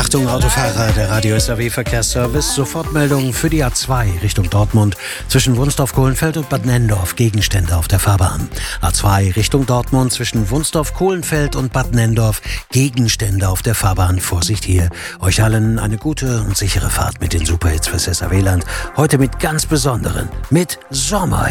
Achtung Autofahrer, der Radio SAW Verkehrsservice. Sofortmeldung für die A2 Richtung Dortmund zwischen Wunsdorf-Kohlenfeld und Bad Nenndorf. Gegenstände auf der Fahrbahn. A2 Richtung Dortmund zwischen Wunsdorf-Kohlenfeld und Bad Nenndorf. Gegenstände auf der Fahrbahn. Vorsicht hier. Euch allen eine gute und sichere Fahrt mit den Superhits fürs SAW-Land. Heute mit ganz besonderen, mit Sommer.